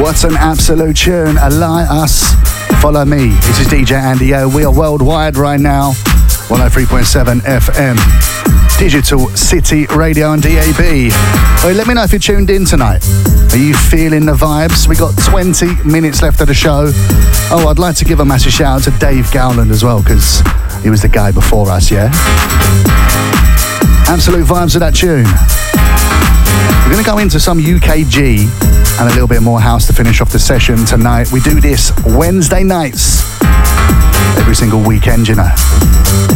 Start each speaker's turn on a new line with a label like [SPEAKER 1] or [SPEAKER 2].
[SPEAKER 1] What an absolute tune. Align Us, Follow Me. This is DJ Andy O. We are worldwide right now. 103.7 FM. Digital City Radio and DAB. Well, let me know if you're tuned in tonight. Are you feeling the vibes? We got 20 minutes left of the show. Oh, I'd like to give a massive shout out to Dave Gowland as well, because he was the guy before us, yeah? Absolute vibes of that tune. We're going to go into some UKG and a little bit more house to finish off the session tonight. We do this Wednesday nights, every single weekend, you know.